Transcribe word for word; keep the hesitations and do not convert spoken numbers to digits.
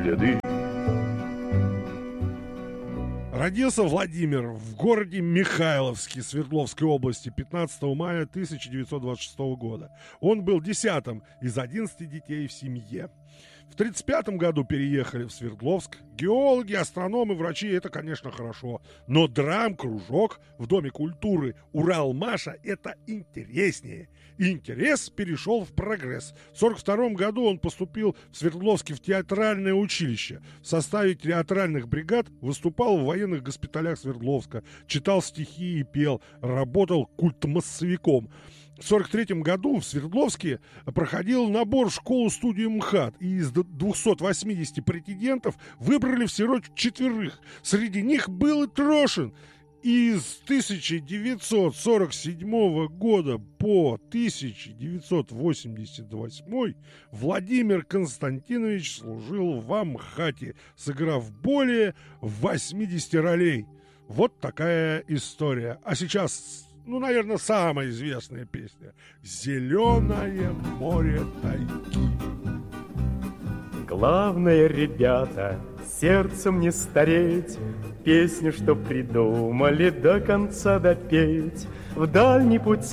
следы. Родился Владимир в городе Михайловске Свердловской области пятнадцатого мая тысяча девятьсот двадцать шестого года. Он был десятым из одиннадцати детей в семье. В тридцать пятом году переехали в Свердловск. Геологи, астрономы, врачи — это, конечно, хорошо. Но драм-кружок в Доме культуры «Уралмаша» — это интереснее. И интерес перешел в прогресс. В сорок втором году он поступил в Свердловске в театральное училище. В составе театральных бригад выступал в военных госпиталях Свердловска, читал стихи и пел, работал культмассовиком. В сорок третьем году в Свердловске проходил набор в школу-студию МХАТ, и из двухсот восьмидесяти претендентов выбрали всего четверых. Среди них был и Трошин. И с тысяча девятьсот сорок седьмого года по тысяча девятьсот восемьдесят восьмой Владимир Константинович служил в МХАТе, сыграв более восьмидесяти ролей. Вот такая история. А сейчас... Ну, наверное, самая известная песня «Зеленое море тайги». Главное, ребята, сердцем не стареть, песню, что придумали, до конца допеть. В дальний путь